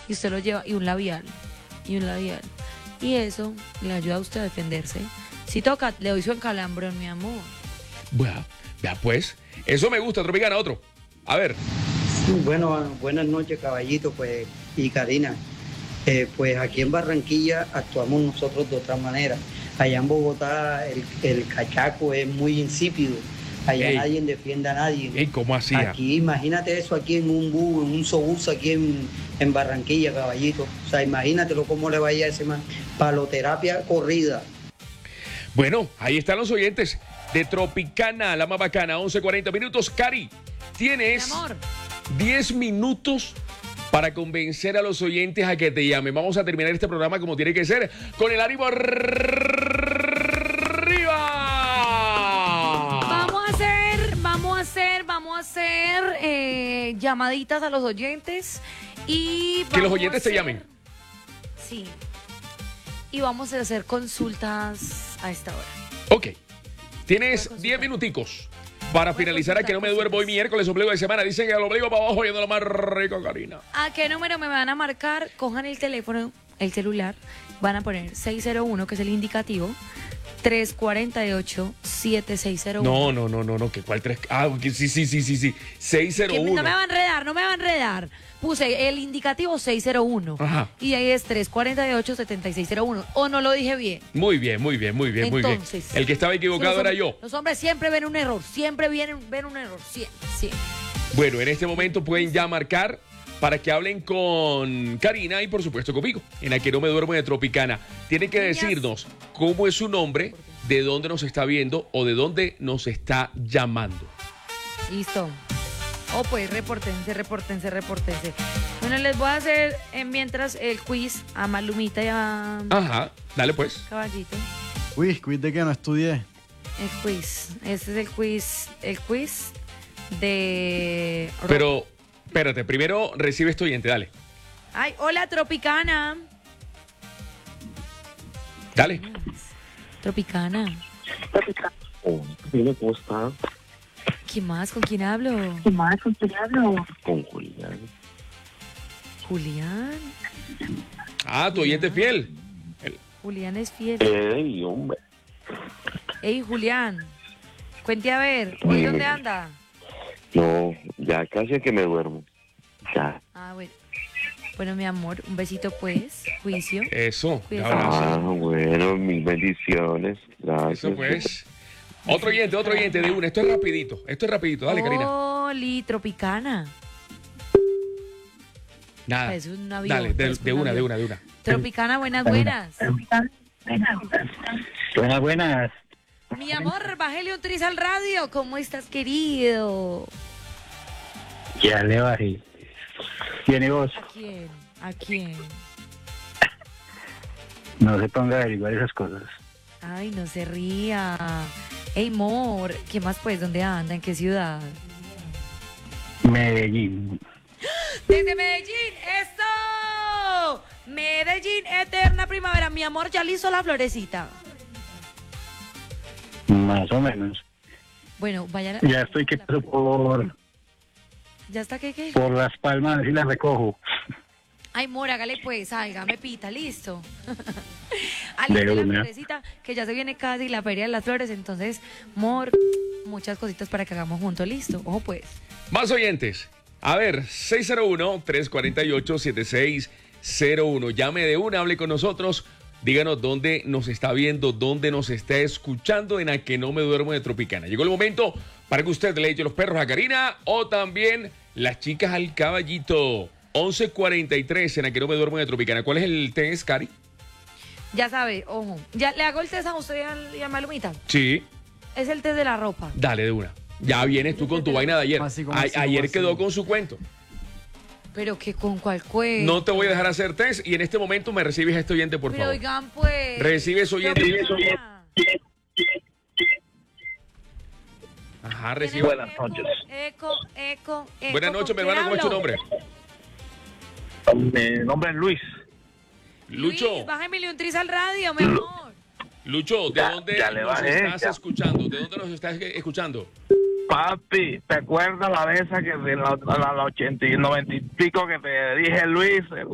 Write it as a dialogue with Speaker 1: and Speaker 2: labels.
Speaker 1: y usted lo lleva, y un labial, y un labial. Y eso le ayuda a usted a defenderse. Si toca, le doy su encalambrón, mi amor.
Speaker 2: Vea pues, eso me gusta, Tropicana, otro. A ver.
Speaker 3: Bueno, buenas noches, caballito, pues, y Karina. Pues aquí en Barranquilla actuamos nosotros de otra manera. Allá en Bogotá el cachaco es muy insípido. Allá
Speaker 2: Ey.
Speaker 3: nadie defiende a nadie.
Speaker 2: Ey, ¿cómo hacía?
Speaker 3: Aquí, imagínate eso aquí en un bus, en un sobús aquí en Barranquilla, caballito. O sea, imagínatelo cómo le vaya a ese man. Paloterapia corrida.
Speaker 2: Bueno, ahí están los oyentes de Tropicana, la más bacana, 11:40 minutos. Cari,
Speaker 1: Mi
Speaker 2: tienes
Speaker 1: amor.
Speaker 2: 10 minutos para convencer a los oyentes a que te llamen. Vamos a terminar este programa como tiene que ser, con el ánimo arriba.
Speaker 1: Vamos a hacer llamaditas a los oyentes y
Speaker 2: Que los
Speaker 1: vamos
Speaker 2: oyentes
Speaker 1: a
Speaker 2: te
Speaker 1: hacer-
Speaker 2: llamen.
Speaker 1: Sí. Y vamos a hacer consultas a esta hora.
Speaker 2: Ok. Tienes 10 minuticos para finalizar a que no me duermo hoy miércoles, ombligo de semana. Dicen que el ombligo para abajo yendo lo más rico, Karina.
Speaker 1: ¿A qué número me van a marcar? Cojan el teléfono, el celular, van a poner 601, que es el indicativo, 348-7601.
Speaker 2: No, que cuál 3. Ah, que sí.
Speaker 1: Que
Speaker 2: 601.
Speaker 1: no me va a enredar. Puse el indicativo 601.
Speaker 2: Ajá.
Speaker 1: Y ahí es 348-7601. ¿O no lo dije bien?
Speaker 2: Muy bien.
Speaker 1: Entonces,
Speaker 2: El que estaba equivocado era yo.
Speaker 1: Los hombres siempre ven un error. Siempre ven un error. Siempre.
Speaker 2: Bueno, en este momento pueden ya marcar para que hablen con Karina y por supuesto conmigo, en la que no me duermo de Tropicana. Tienen que
Speaker 1: Niñas.
Speaker 2: decirnos cómo es su nombre, de dónde nos está viendo o de dónde nos está llamando.
Speaker 1: Listo. Pues repórtense. Bueno, les voy a hacer mientras el quiz a Malumita y a
Speaker 2: Ajá, dale pues.
Speaker 1: Caballito.
Speaker 4: Uy, quiz de que no estudié.
Speaker 1: El quiz. Este es el quiz de...
Speaker 2: Pero, espérate, primero recibe este oyente, dale.
Speaker 1: Ay, hola, Tropicana.
Speaker 2: Dale.
Speaker 1: Tropicana.
Speaker 5: Dime cómo está.
Speaker 1: ¿Qué más? ¿Con quién hablo?
Speaker 5: Con Julián.
Speaker 1: Julián.
Speaker 2: Ah, tu oyente fiel.
Speaker 1: Julián es fiel.
Speaker 5: Ey, hombre.
Speaker 1: Ey, Julián. Cuente a ver, ¿hoy dónde anda?
Speaker 5: No, ya casi que me duermo. Ya.
Speaker 1: Ah, bueno. Bueno, mi amor, un besito pues. Juicio.
Speaker 2: Eso, un
Speaker 1: Cuídate.
Speaker 2: abrazo.
Speaker 5: Bueno, mil bendiciones. Gracias.
Speaker 2: Eso pues. Otro oyente de una. Esto es rapidito. Dale, Karina.
Speaker 1: Oli, Tropicana.
Speaker 2: Nada.
Speaker 1: Es un avión.
Speaker 2: Dale,
Speaker 1: es
Speaker 2: de
Speaker 1: un
Speaker 2: una.
Speaker 1: avión. Tropicana, buenas.
Speaker 6: Buenas.
Speaker 1: Mi amor, bájale un tris al radio. ¿Cómo estás, querido?
Speaker 6: Ya le bajé. ¿Tiene vos?
Speaker 1: ¿A quién?
Speaker 6: No se ponga a averiguar esas cosas.
Speaker 1: Ay, no se ría. Ey, amor, ¿qué más pues? ¿Dónde anda? ¿En qué ciudad?
Speaker 6: Medellín.
Speaker 1: Desde Medellín, ¡esto! Medellín, eterna primavera. Mi amor, ¿ya le hizo la florecita?
Speaker 6: Más o menos.
Speaker 1: Bueno, vaya.
Speaker 6: Ya estoy que paso
Speaker 1: ¿Ya está qué?
Speaker 6: por las palmas y las recojo.
Speaker 1: Ay, amor, hágale pues, salga, me pita, listo. Aliste
Speaker 6: De
Speaker 1: la
Speaker 6: una.
Speaker 1: florecita, que ya se viene casi la feria de las flores. Entonces, amor, muchas cositas para que hagamos juntos, listo. Ojo pues.
Speaker 2: Más oyentes. A ver, 601-348-7601. Llame de una, hable con nosotros. Díganos dónde nos está viendo, dónde nos está escuchando en A Que No Me Duermo de Tropicana. Llegó el momento para que usted le eche los perros a Karina o también las chicas al caballito. 11:43 en A Que No Me Duermo de Tropicana. ¿Cuál es el test, Cari?
Speaker 1: Ya sabe, ojo. ¿Ya le hago el test a usted y a Malumita?
Speaker 2: Sí,
Speaker 1: Es el test de la ropa.
Speaker 2: dale de una. Ya vienes tú con tu vaina de ayer. Ayer quedó con su cuento.
Speaker 1: Pero que con cuál cuento.
Speaker 2: No te voy a dejar hacer test y en este momento me recibes a este oyente, por
Speaker 1: Pero
Speaker 2: favor.
Speaker 1: oigan, pues.
Speaker 2: Recibe ese oyente.
Speaker 1: Tropicana.
Speaker 2: Ajá, recibe.
Speaker 5: Buenas noches.
Speaker 1: Eco.
Speaker 2: Buenas noches, mi
Speaker 1: ¿con quién
Speaker 2: hermano. ¿Cómo es tu
Speaker 1: hablo?
Speaker 2: nombre?
Speaker 5: Mi nombre es Luis.
Speaker 2: Lucho.
Speaker 1: Luis, bájeme un tris al radio, mi amor.
Speaker 2: Lucho, ¿de
Speaker 5: Ya-
Speaker 2: dónde
Speaker 5: ya le
Speaker 2: nos
Speaker 5: bajé,
Speaker 2: estás
Speaker 5: ya.
Speaker 2: escuchando? ¿De dónde nos estás escuchando?
Speaker 5: Papi, ¿te acuerdas la vez que de la 80 y 90 y pico que te dije, Luis?